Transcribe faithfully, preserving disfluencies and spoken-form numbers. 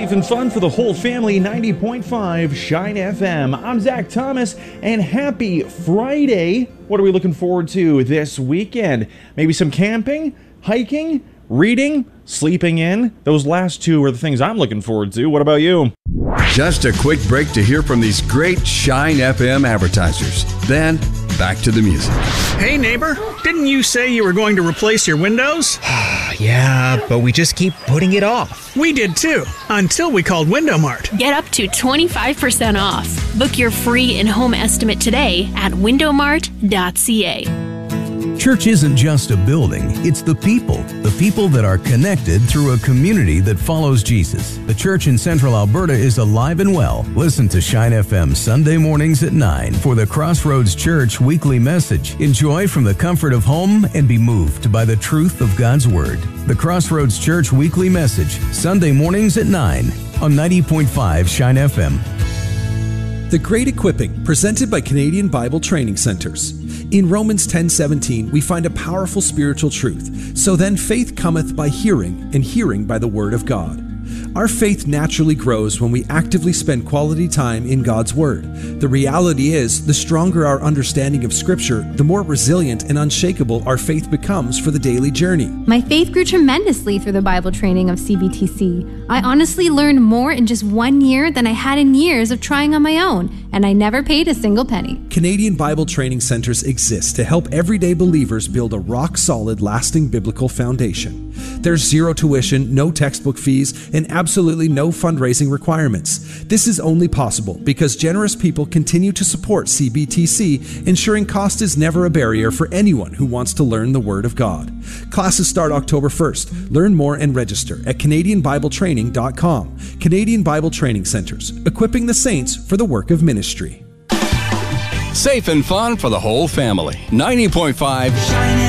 Safe and fun for the whole family, ninety point five Shine F M. I'm Zach Thomas, and happy Friday. What are we looking forward to this weekend? Maybe some camping, hiking, reading, sleeping in. Those last two are the things I'm looking forward to. What about you? Just a quick break to hear from these great Shine F M advertisers. Then, back to the music. Hey neighbor, didn't you say you were going to replace your windows? Yeah, but we just keep putting it off. We did too, until we called Window Mart. Get up to twenty-five percent off. Book your free in-home estimate today at window mart dot c a. Church isn't just a building, it's the people. The people that are connected through a community that follows Jesus. The church in Central Alberta is alive and well. Listen to Shine F M Sunday mornings at nine for the Crossroads Church weekly message. Enjoy from the comfort of home and be moved by the truth of God's Word. The Crossroads Church weekly message, Sunday mornings at nine on ninety point five Shine F M. The Great Equipping, presented by Canadian Bible Training Centers. In Romans ten seventeen, we find a powerful spiritual truth. So then faith cometh by hearing, and hearing by the word of God. Our faith naturally grows when we actively spend quality time in God's Word. The reality is, the stronger our understanding of Scripture, the more resilient and unshakable our faith becomes for the daily journey. My faith grew tremendously through the Bible training of C B T C. I honestly learned more in just one year than I had in years of trying on my own, and I never paid a single penny. Canadian Bible Training Centers exist to help everyday believers build a rock-solid, lasting biblical foundation. There's zero tuition, no textbook fees, and absolutely no fundraising requirements. This is only possible because generous people continue to support C B T C, ensuring cost is never a barrier for anyone who wants to learn the Word of God. Classes start October first. Learn more and register at canadian bible training dot com. Canadian Bible Training Centers, equipping the saints for the work of ministry. Safe and fun for the whole family. ninety point five